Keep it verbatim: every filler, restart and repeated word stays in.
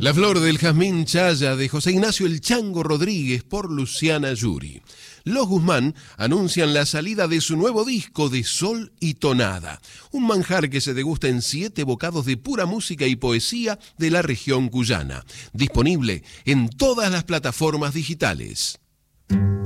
La flor del jazmín chaya de José Ignacio El Chango Rodríguez por Luciana Yuri. Los Guzmán anuncian la salida de su nuevo disco de Sol y Tonada, un manjar que se degusta en siete bocados de pura música y poesía de la región cuyana, disponible en todas las plataformas digitales.